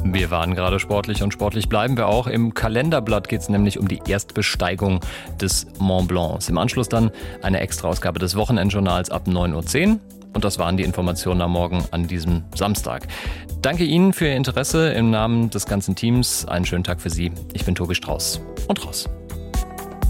Wir waren gerade sportlich und sportlich bleiben wir auch. Im Kalenderblatt geht es nämlich um die Erstbesteigung des Mont Blanc. Im Anschluss dann eine Extra-Ausgabe des Wochenendjournals ab 9:10 Uhr. Und das waren die Informationen am Morgen an diesem Samstag. Danke Ihnen für Ihr Interesse im Namen des ganzen Teams. Einen schönen Tag für Sie. Ich bin Tobi Strauß und raus.